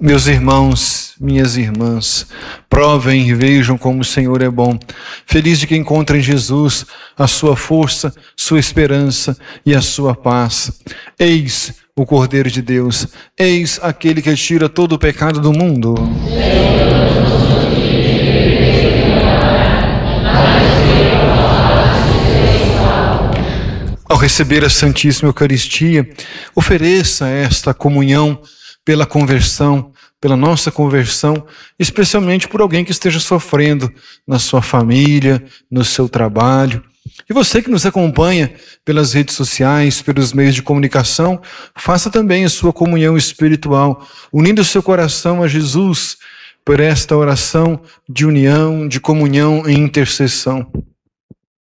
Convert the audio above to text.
Meus irmãos, minhas irmãs, provem e vejam como o Senhor é bom. Feliz de quem encontra em Jesus a sua força, sua esperança e a sua paz. Eis o Cordeiro de Deus, eis aquele que tira todo o pecado do mundo. Ao receber a Santíssima Eucaristia, ofereça esta comunhão pela conversão, pela nossa conversão, especialmente por alguém que esteja sofrendo na sua família, no seu trabalho. E você que nos acompanha pelas redes sociais, pelos meios de comunicação, faça também a sua comunhão espiritual, unindo o seu coração a Jesus por esta oração de união, de comunhão e intercessão.